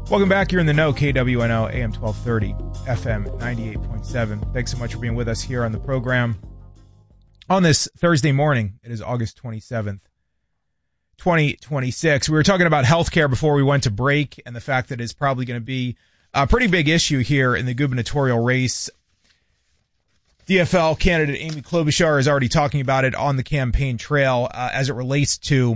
Welcome back. You're in the know. KWNO, AM 1230, FM 98.7. Thanks so much for being with us here on the program. On this Thursday morning, it is August 27th, 2026. We were talking about healthcare before we went to break and the fact that it's probably going to be a pretty big issue here in the gubernatorial race. DFL candidate Amy Klobuchar is already talking about it on the campaign trail as it relates to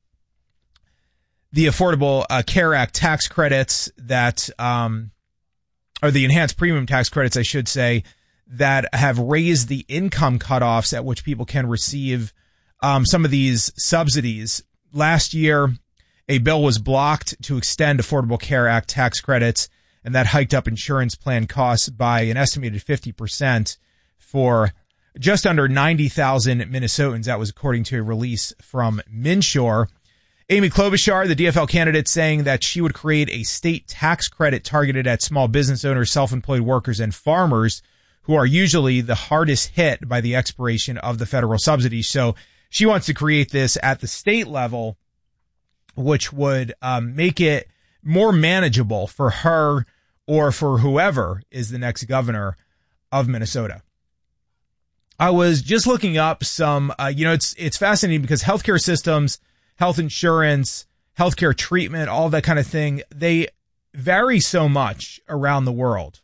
the Affordable Care Act tax credits that, or the enhanced premium tax credits, I should say, that have raised the income cutoffs at which people can receive some of these subsidies. Last year, a bill was blocked to extend Affordable Care Act tax credits, and that hiked up insurance plan costs by an estimated 50% for just under 90,000 Minnesotans. That was according to a release from Minshore. Amy Klobuchar, the DFL candidate, saying that she would create a state tax credit targeted at small business owners, self-employed workers, and farmers, who are usually the hardest hit by the expiration of the federal subsidies. So she wants to create this at the state level, which would make it more manageable for her or for whoever is the next governor of Minnesota. I was just looking up some, it's fascinating because healthcare systems, health insurance, healthcare treatment, all that kind of thing, they vary so much around the world.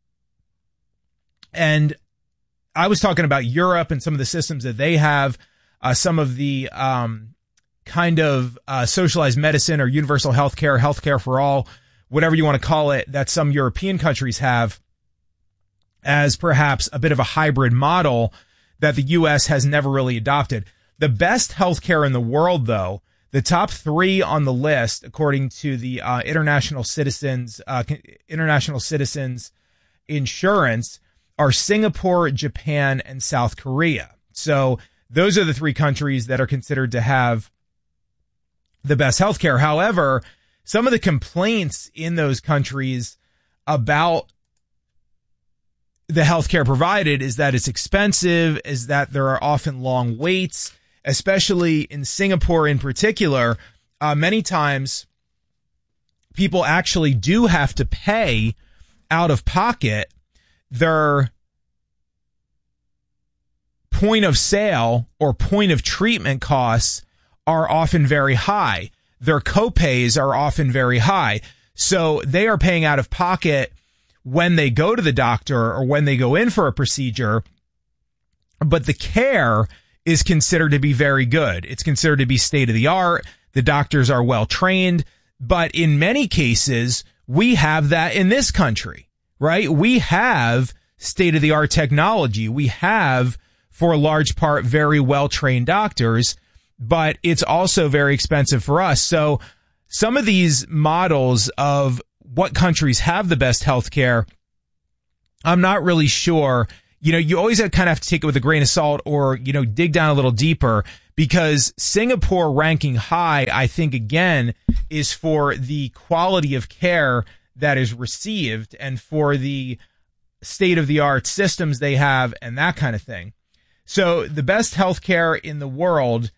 And I was talking about Europe and some of the systems that they have, some of the kind of socialized medicine or universal healthcare, healthcare for all, whatever you want to call it, that some European countries have as perhaps a bit of a hybrid model that the U.S. has never really adopted. The best healthcare in the world, though, the top three on the list, according to the International Citizens Insurance, are Singapore, Japan, and South Korea. So those are the three countries that are considered to have the best healthcare. However, some of the complaints in those countries about the healthcare provided is that it's expensive, is that there are often long waits, especially in Singapore in particular. Many times people actually do have to pay out of pocket. Their point of sale or point of treatment costs are often very high. Their copays are often very high. So they are paying out of pocket when they go to the doctor or when they go in for a procedure, but the care is considered to be very good. It's considered to be state of the art. The doctors are well trained, but in many cases, we have that in this country, right? We have state of the art technology. We have, for a large part, very well trained doctors, but it's also very expensive for us. So some of these models of what countries have the best healthcare, I'm not really sure. You always kind of have to take it with a grain of salt or, dig down a little deeper, because Singapore ranking high, I think, again, is for the quality of care that is received and for the state-of-the-art systems they have and that kind of thing. So the best healthcare in the world,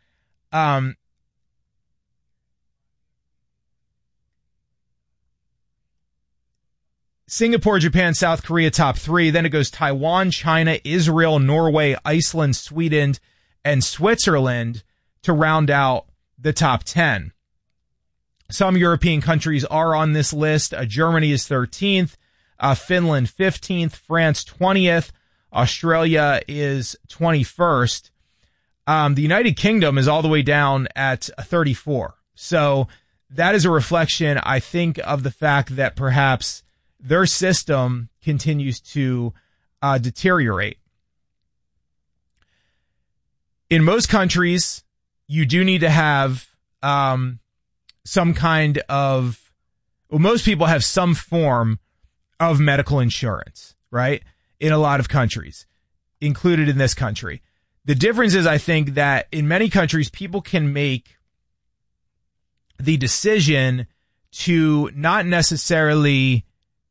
Singapore, Japan, South Korea, top three. Then it goes Taiwan, China, Israel, Norway, Iceland, Sweden, and Switzerland to round out the top 10. Some European countries are on this list. Germany is 13th, Finland 15th, France 20th, Australia is 21st. The United Kingdom is all the way down at 34. So that is a reflection, I think, of the fact that perhaps their system continues to deteriorate. In most countries, you do need to have some kind of, most people have some form of medical insurance, right? In a lot of countries, included in this country. The difference is, I think, that in many countries, people can make the decision to not necessarily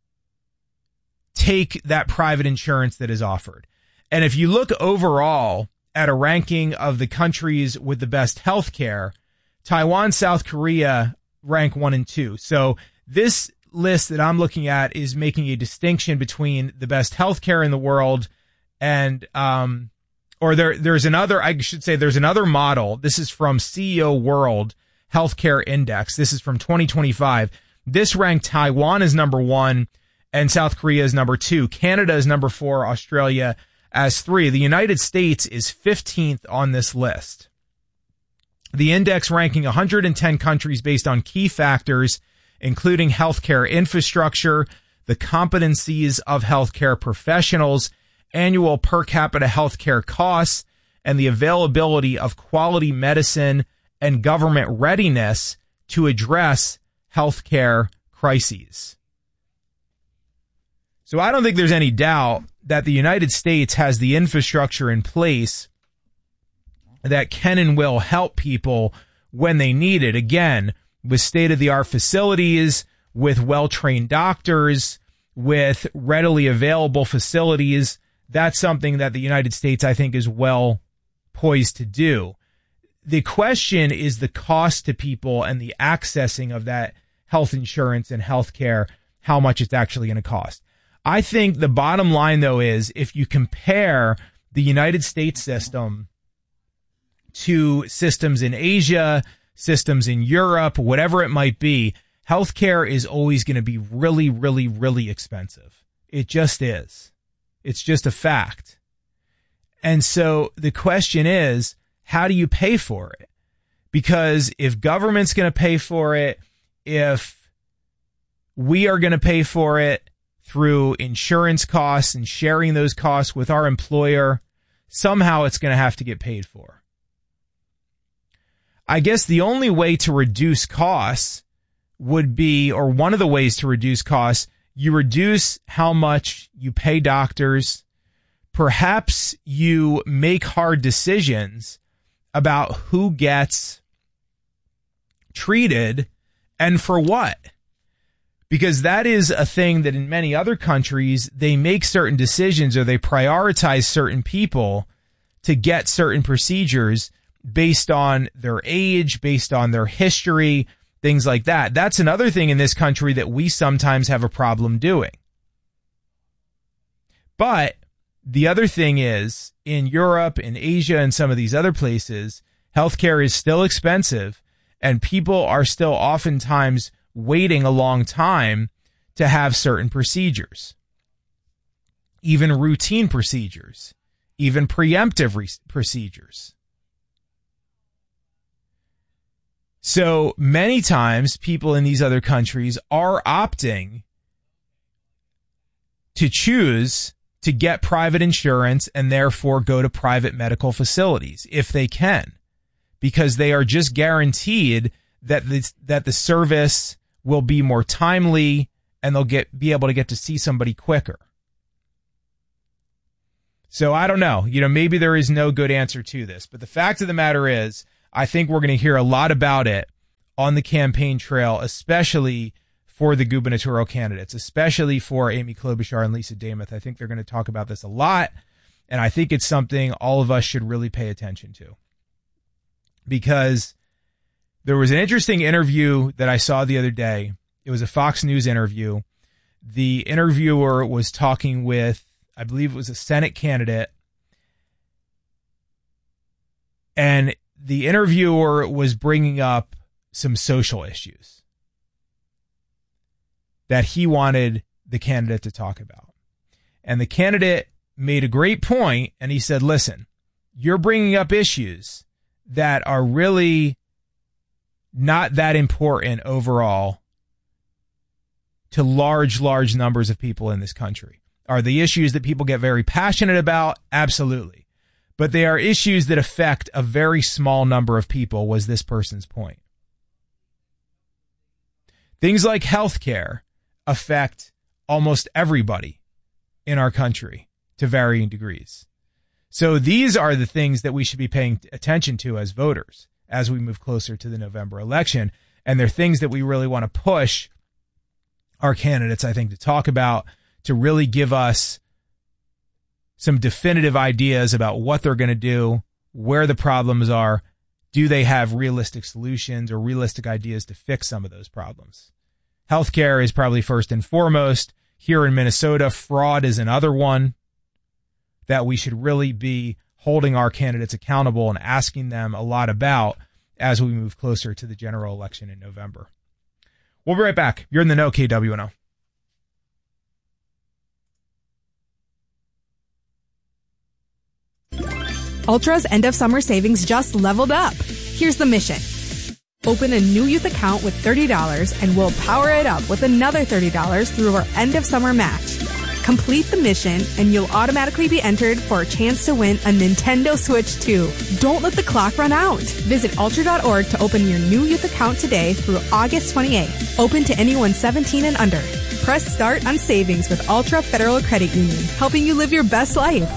take that private insurance that is offered. And if you look overall at a ranking of the countries with the best health care, Taiwan, South Korea rank 1 and 2. So this list that I'm looking at is making a distinction between the best healthcare in the world and, there's another model. This is from CEO World Healthcare Index. This is from 2025. This ranked Taiwan as number 1 and South Korea as number 2. Canada is number 4, Australia as 3. The United States is 15th on this list. The index ranking 110 countries based on key factors, including healthcare infrastructure, the competencies of healthcare professionals, annual per capita healthcare costs, and the availability of quality medicine and government readiness to address healthcare crises. So I don't think there's any doubt that the United States has the infrastructure in place that can and will help people when they need it. Again, with state-of-the-art facilities, with well-trained doctors, with readily available facilities. That's something that the United States, I think, is well poised to do. The question is the cost to people and the accessing of that health insurance and health care, how much it's actually going to cost. I think the bottom line, though, is if you compare the United States system to systems in Asia, systems in Europe, whatever it might be, healthcare is always going to be really, really, really expensive. It just is. It's just a fact. And so the question is, how do you pay for it? Because if government's going to pay for it, if we are going to pay for it through insurance costs and sharing those costs with our employer, somehow it's going to have to get paid for. I guess the only way to reduce costs would be, or one of the ways to reduce costs, you reduce how much you pay doctors. Perhaps you make hard decisions about who gets treated and for what. Because that is a thing that in many other countries, they make certain decisions or they prioritize certain people to get certain procedures based on their age, based on their history, things like that. That's another thing in this country that we sometimes have a problem doing. But the other thing is, in Europe, in Asia, and some of these other places, healthcare is still expensive, and people are still oftentimes waiting a long time to have certain procedures, even routine procedures, even preemptive procedures. So many times people in these other countries are opting to choose to get private insurance and therefore go to private medical facilities if they can, because they are just guaranteed that the service will be more timely and they'll be able to get to see somebody quicker. So I don't know, maybe there is no good answer to this, but the fact of the matter is, I think we're going to hear a lot about it on the campaign trail, especially for the gubernatorial candidates, especially for Amy Klobuchar and Lisa Demuth. I think they're going to talk about this a lot, and I think it's something all of us should really pay attention to. Because there was an interesting interview that I saw the other day. It was a Fox News interview. The interviewer was talking with, I believe it was a Senate candidate, and the interviewer was bringing up some social issues that he wanted the candidate to talk about. And the candidate made a great point, and he said, listen, you're bringing up issues that are really not that important overall to large numbers of people in this country. Are the issues that people get very passionate about? Absolutely. But they are issues that affect a very small number of people, was this person's point. Things like healthcare affect almost everybody in our country to varying degrees. So these are the things that we should be paying attention to as voters as we move closer to the November election. And they're things that we really want to push our candidates, I think, to talk about, to really give us some definitive ideas about what they're going to do, where the problems are. Do they have realistic solutions or realistic ideas to fix some of those problems? Healthcare is probably first and foremost. Here in Minnesota, fraud is another one that we should really be holding our candidates accountable and asking them a lot about as we move closer to the general election in November. We'll be right back. You're in the know, KWNO. Ultra's end of summer savings just leveled up. Here's the mission. Open a new youth account with $30 and we'll power it up with another $30 through our end of summer match. Complete the mission and you'll automatically be entered for a chance to win a Nintendo Switch 2. Don't let the clock run out. Visit Ultra.org to open your new youth account today through August 28th. Open to anyone 17 and under. Press start on savings with Ultra Federal Credit Union, helping you live your best life.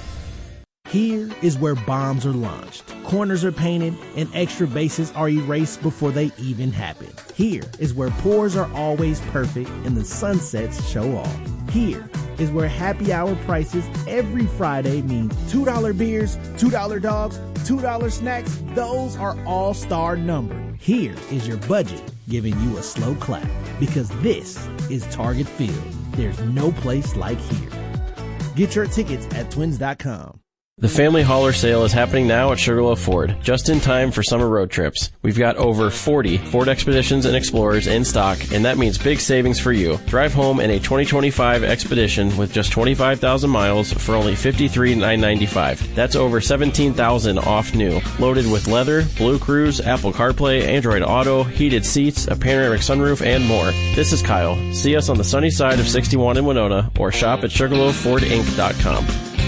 Here is where bombs are launched, corners are painted, and extra bases are erased before they even happen. Here is where pours are always perfect and the sunsets show off. Here is where happy hour prices every Friday mean $2 beers, $2 dogs, $2 snacks. Those are all-star numbered. Here is your budget giving you a slow clap, because this is Target Field. There's no place like here. Get your tickets at twins.com. The Family Hauler Sale is happening now at Sugarloaf Ford, just in time for summer road trips. We've got over 40 Ford Expeditions and Explorers in stock, and that means big savings for you. Drive home in a 2025 Expedition with just 25,000 miles for only $53,995. That's over $17,000 off new. Loaded with leather, Blue Cruise, Apple CarPlay, Android Auto, heated seats, a panoramic sunroof, and more. This is Kyle. See us on the sunny side of 61 in Winona, or shop at SugarloafFordInc.com.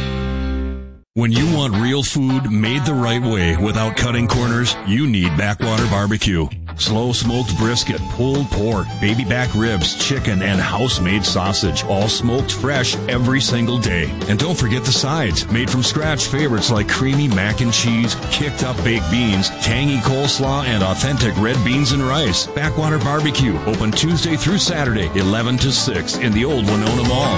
When you want real food made the right way without cutting corners, you need Backwater Barbecue. Slow smoked brisket, pulled pork, baby back ribs, chicken, and house-made sausage, all smoked fresh every single day. And don't forget the sides, made from scratch favorites like creamy mac and cheese, kicked up baked beans, tangy coleslaw, and authentic red beans and rice. Backwater Barbecue, open Tuesday through Saturday, 11 to 6 in the old Winona Mall.